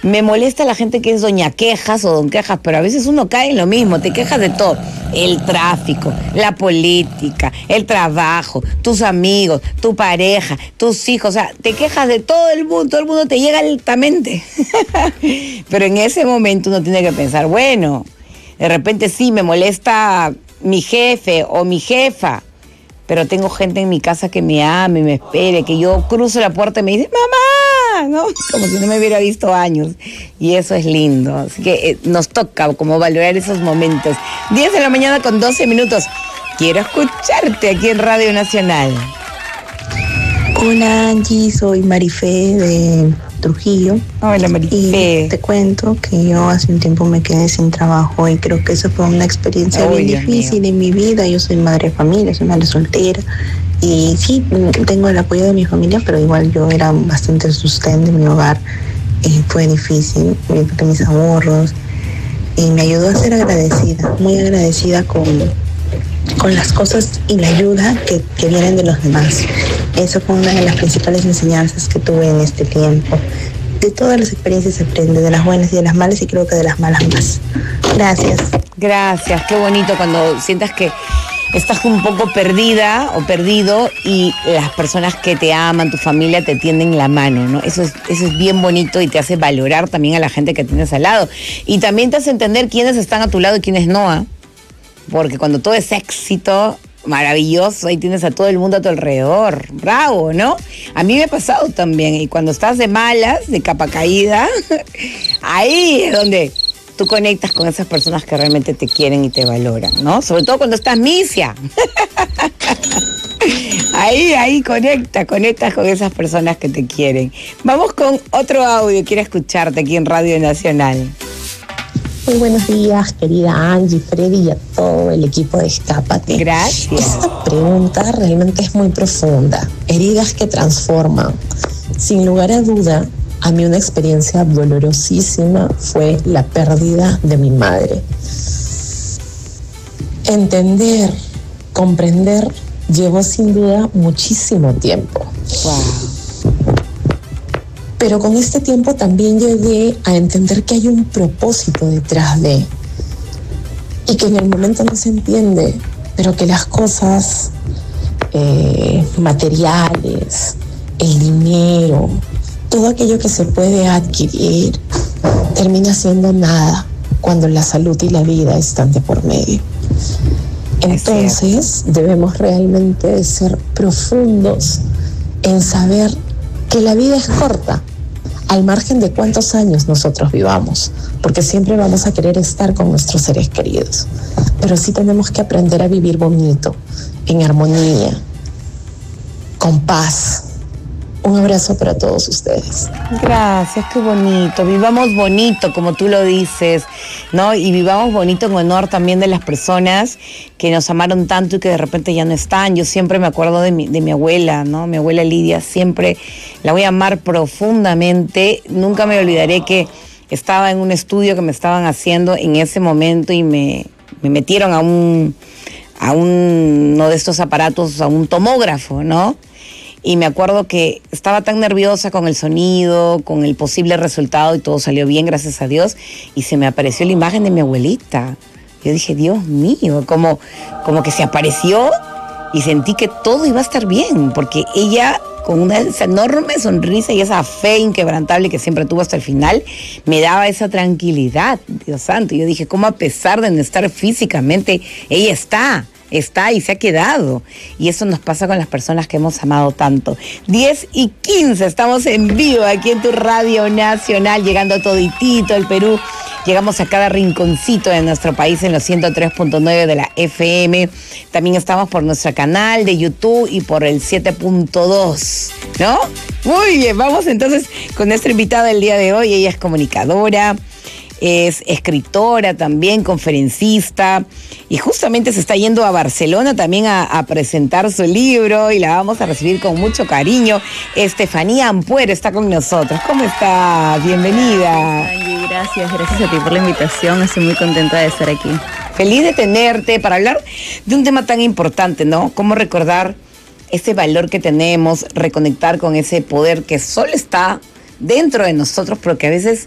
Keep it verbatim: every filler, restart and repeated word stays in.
Me molesta la gente que es doña quejas o don quejas, pero a veces uno cae en lo mismo, te quejas de todo. El tráfico, la política, el trabajo, tus amigos, tu pareja, tus hijos, o sea, te quejas de todo el mundo, todo el mundo te llega altamente. Pero en ese momento uno tiene que pensar, bueno, de repente sí, me molesta mi jefe o mi jefa, pero tengo gente en mi casa que me ame, me espere, que yo cruzo la puerta y me dice, ¡mamá! ¿No? Como si no me hubiera visto años. Y eso es lindo. Así que eh, nos toca como valorar esos momentos. diez de la mañana con doce minutos. Quiero escucharte aquí en Radio Nacional. Hola Angie, soy Marifé de Trujillo. Hola Marifé. Y te cuento que yo hace un tiempo me quedé sin trabajo y creo que eso fue una experiencia Ay, bien Dios difícil mío. en mi vida. Yo soy madre de familia, soy madre soltera y sí, tengo el apoyo de mi familia, pero igual yo era bastante el sustento de mi hogar. Eh, fue difícil, me quité mis ahorros y me ayudó a ser agradecida, muy agradecida con, con las cosas y la ayuda que, que vienen de los demás. Eso fue una de las principales enseñanzas que tuve en este tiempo. De todas las experiencias se aprende, de las buenas y de las malas, y creo que de las malas más. Gracias. Gracias, qué bonito cuando sientas que estás un poco perdida o perdido y las personas que te aman, tu familia, te tienden la mano, ¿no? Eso es, eso es bien bonito y te hace valorar también a la gente que tienes al lado. Y también te hace entender quiénes están a tu lado y quiénes no, ¿ah? Porque cuando todo es éxito, maravilloso, ahí tienes a todo el mundo a tu alrededor. Bravo, ¿no? A mí me ha pasado también. Y cuando estás de malas, de capa caída, ahí es donde tú conectas con esas personas que realmente te quieren y te valoran, ¿no? Sobre todo cuando estás misia. Ahí, ahí conecta, conectas con esas personas que te quieren. Vamos con otro audio. Quiero escucharte aquí en Radio Nacional. Muy buenos días, querida Angie, Freddy y a todo el equipo de Escápate. Gracias. Esta pregunta realmente es muy profunda. Heridas que transforman. Sin lugar a duda, a mí una experiencia dolorosísima fue la pérdida de mi madre. Entender, comprender, llevó sin duda muchísimo tiempo. Wow. Pero con este tiempo también llegué a entender que hay un propósito detrás de, y que en el momento no se entiende, pero que las cosas eh, materiales, el dinero, todo aquello que se puede adquirir, termina siendo nada cuando la salud y la vida están de por medio. Entonces debemos realmente ser profundos en saber que la vida es corta, al margen de cuántos años nosotros vivamos, porque siempre vamos a querer estar con nuestros seres queridos, pero sí tenemos que aprender a vivir bonito, en armonía, con paz. Un abrazo para todos ustedes. Gracias, qué bonito. Vivamos bonito, como tú lo dices, ¿no? Y vivamos bonito en honor también de las personas que nos amaron tanto y que de repente ya no están. Yo siempre me acuerdo de mi, de mi abuela, ¿no? Mi abuela Lidia, siempre la voy a amar profundamente. Nunca me olvidaré que estaba en un estudio que me estaban haciendo en ese momento y me, me metieron a un, a un, uno de estos aparatos, a un tomógrafo, ¿no? Y me acuerdo que estaba tan nerviosa con el sonido, con el posible resultado, y todo salió bien, gracias a Dios, y se me apareció la imagen de mi abuelita. Yo dije, Dios mío, como, como que se apareció y sentí que todo iba a estar bien, porque ella, con una esa enorme sonrisa y esa fe inquebrantable que siempre tuvo hasta el final, me daba esa tranquilidad, Dios santo. Y yo dije, ¿cómo a pesar de no estar físicamente, ella está? Está y se ha quedado. Y eso nos pasa con las personas que hemos amado tanto. diez y quince, estamos en vivo aquí en tu Radio Nacional, llegando a toditito el Perú. Llegamos a cada rinconcito de nuestro país en los ciento tres punto nueve de la F M. También estamos por nuestro canal de YouTube y por el siete punto dos, ¿no? Muy bien, vamos entonces con nuestra invitada del día de hoy. Ella es comunicadora, es escritora también, conferencista, y justamente se está yendo a Barcelona también a, a presentar su libro, y la vamos a recibir con mucho cariño. Estefanía Ampuero está con nosotros. ¿Cómo estás? Bienvenida. Angie, gracias, gracias a ti por la invitación. Estoy muy contenta de estar aquí. Feliz de tenerte para hablar de un tema tan importante, ¿no? Cómo recordar ese valor que tenemos, reconectar con ese poder que solo está dentro de nosotros, pero que a veces